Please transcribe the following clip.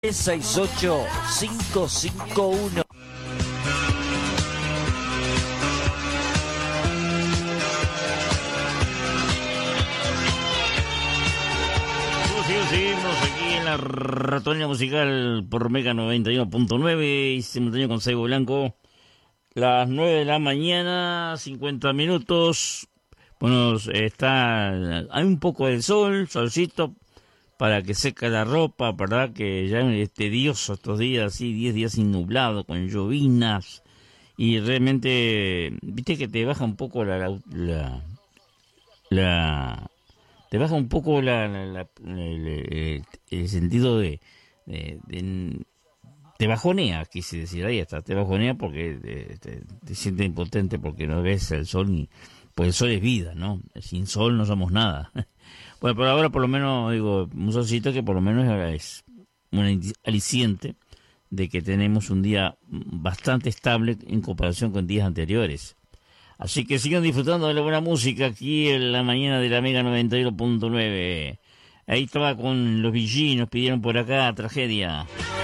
368-551. Seguimos aquí en la Ratonería Musical por Mega 91.9 y simultáneo con Saibo Blanco. Las 9 de la mañana, 50 minutos. Bueno, hay un poco de solcito para que seca la ropa, ¿verdad? Que ya es tedioso estos días, así 10 días sin nublado, con llovinas. Y realmente, viste que te baja un poco te baja un poco el sentido te bajonea, quise decir, ahí está, te bajonea porque te sientes impotente porque no ves el sol, pues el sol es vida, ¿no? Sin sol no somos nada. Bueno, pero ahora por lo menos, digo, un solcito que por lo menos es un aliciente de que tenemos un día bastante estable en comparación con días anteriores. Así que sigan disfrutando de la buena música aquí en la mañana de la Mega 91.9. Ahí estaba con los Bee Gees, nos pidieron por acá, Tragedia.